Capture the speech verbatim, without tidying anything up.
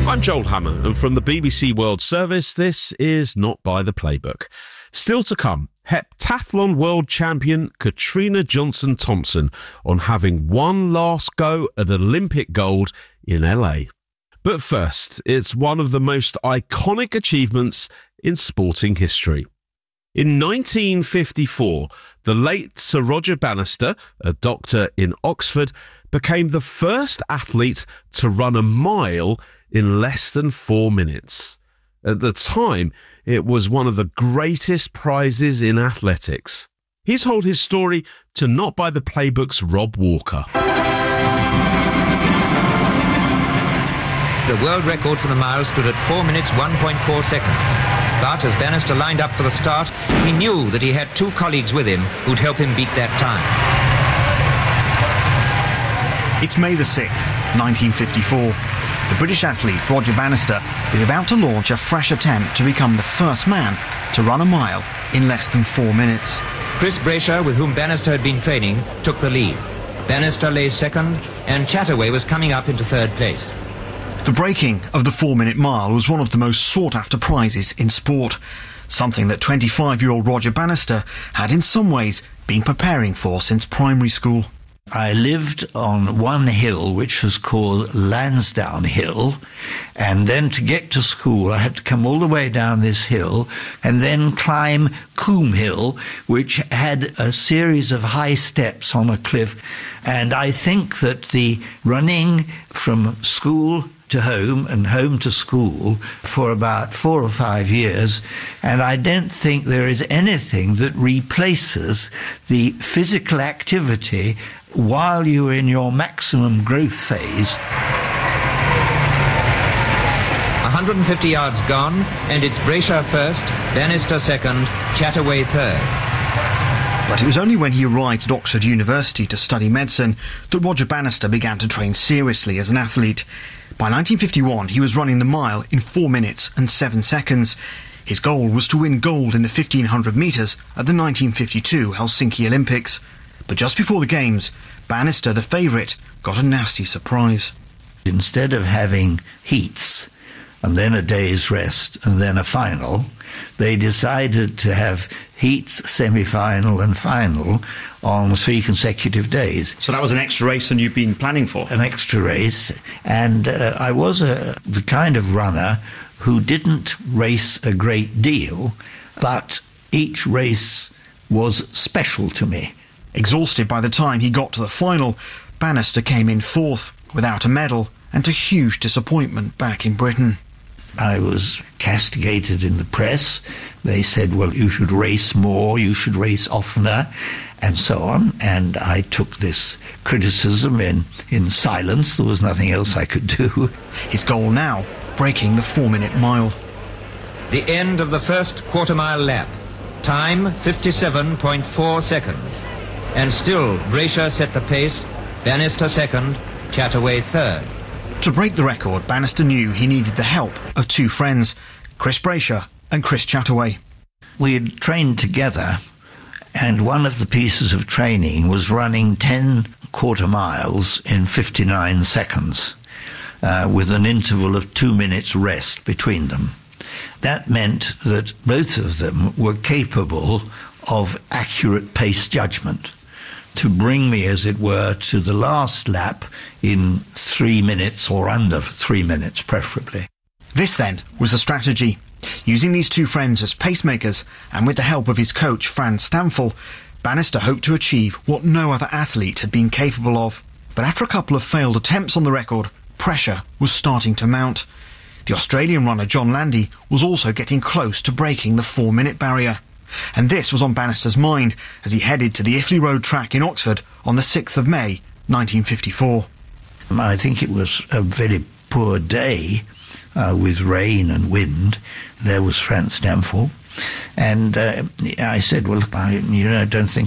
I'm Joel Hammer, and from the B B C World Service, this is Not by the Playbook. Still to come, heptathlon world champion Katrina Johnson-Thompson on having one last go at Olympic gold in L A. But first, it's one of the most iconic achievements in sporting history. In nineteen fifty-four, the late Sir Roger Bannister, a doctor in Oxford, became the first athlete to run a mile in less than four minutes. At the time, it was one of the greatest prizes in athletics. He's told his story to Not by the Playbook's Rob Walker. The world record for the mile stood at four minutes one point four seconds. But as Bannister lined up for the start, he knew that he had two colleagues with him who'd help him beat that time. It's May the sixth, nineteen fifty-four. The British athlete Roger Bannister is about to launch a fresh attempt to become the first man to run a mile in less than four minutes. Chris Brayshaw, with whom Bannister had been training, took the lead. Bannister lay second, and Chataway was coming up into third place. The breaking of the four-minute mile was one of the most sought-after prizes in sport, something that twenty-five-year-old Roger Bannister had in some ways been preparing for since primary school. I lived on one hill which was called Lansdowne Hill, and then to get to school I had to come all the way down this hill and then climb Coombe Hill, which had a series of high steps on a cliff. And I think that the running from school to home and home to school for about four or five years, and I don't think there is anything that replaces the physical activity while you're in your maximum growth phase. one hundred fifty yards gone, and it's Brayshaw first, Bannister second, Chataway third. But it was only when he arrived at Oxford University to study medicine that Roger Bannister began to train seriously as an athlete. By nineteen fifty-one, he was running the mile in four minutes and seven seconds. His goal was to win gold in the fifteen hundred metres at the nineteen fifty-two Helsinki Olympics. But just before the Games, Bannister, the favourite, got a nasty surprise. Instead of having heats and then a day's rest and then a final, they decided to have heats, semi-final and final on three consecutive days. So that was an extra race than you've been planning for? An extra race, and uh, I was a, the kind of runner who didn't race a great deal, but each race was special to me. Exhausted by the time he got to the final, Bannister came in fourth, without a medal, and to huge disappointment back in Britain. I was castigated in the press. They said, well, you should race more, you should race oftener, and so on. And I took this criticism in, in silence. There was nothing else I could do. His goal now, breaking the four-minute mile. The end of the first quarter-mile lap. Time, fifty-seven point four seconds. And still, Brayshaw set the pace, Bannister second, Chataway third. To break the record, Bannister knew he needed the help of two friends, Chris Brayshaw and Chris Chataway. We had trained together, and one of the pieces of training was running ten quarter miles in fifty-nine seconds, uh, with an interval of two minutes rest between them. That meant that both of them were capable of accurate pace judgment to bring me, as it were, to the last lap in three minutes or under three minutes, preferably. This, then, was the strategy. Using these two friends as pacemakers, and with the help of his coach, Frans Stamfel, Bannister hoped to achieve what no other athlete had been capable of. But after a couple of failed attempts on the record, pressure was starting to mount. The Australian runner John Landy was also getting close to breaking the four-minute barrier. And this was on Bannister's mind as he headed to the Iffley Road track in Oxford on the sixth of May, nineteen fifty-four. I think it was a very poor day uh, with rain and wind. There was Frans Stamfel. And uh, I said, well, I you know, don't think